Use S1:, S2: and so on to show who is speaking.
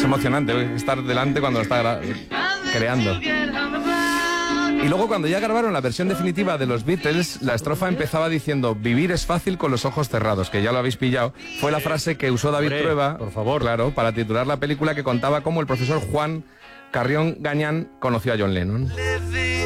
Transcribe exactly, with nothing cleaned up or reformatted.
S1: emocionante estar delante cuando lo está creando. Y luego cuando ya grabaron la versión definitiva de los Beatles, la estrofa empezaba diciendo vivir es fácil con los ojos cerrados, que ya lo habéis pillado. Fue la frase que usó David
S2: Hombre,
S1: Trueba,
S2: por favor,
S1: claro, para titular la película que contaba cómo el profesor Juan Carrión Gañán conoció a John Lennon.